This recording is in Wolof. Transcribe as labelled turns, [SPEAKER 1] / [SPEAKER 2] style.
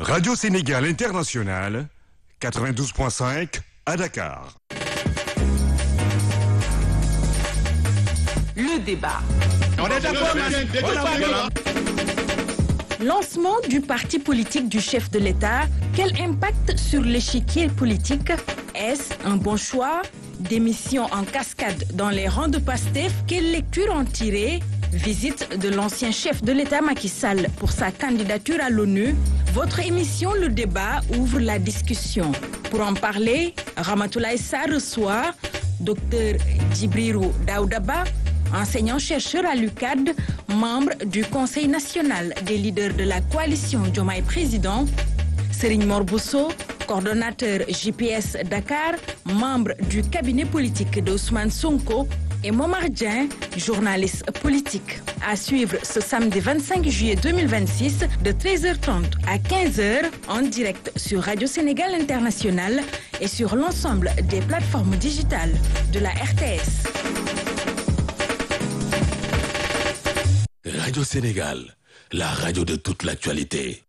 [SPEAKER 1] Radio Sénégal International, 92.5 à Dakar.
[SPEAKER 2] Le débat.
[SPEAKER 3] On est d'accord.
[SPEAKER 4] Lancement du parti politique du chef de l'État, quel impact sur l'échiquier politique? Est-ce un bon choix? Démission en cascade dans les rangs de Pastef, quelle lecture en tirer? Visite de l'ancien chef de l'État Macky Sall pour sa candidature à l'ONU. Votre émission Le Débat ouvre la discussion. Pour en parler, Ramatoulaye Sarr reçoit Dr Djibril Daoudaba, enseignant-chercheur à l'UCAD, membre du Conseil national des leaders de la coalition Diomaye Président, Serigne Mor Bousso, coordonnateur JPS Dakar, membre du cabinet politique de Ousmane Sonko, et Momar Dieng, journaliste politique. À suivre ce samedi 25 juillet 2026 de 13h30 à 15h en direct sur Radio Sénégal International et sur l'ensemble des plateformes digitales de la RTS.
[SPEAKER 5] Radio Sénégal, la radio de toute l'actualité.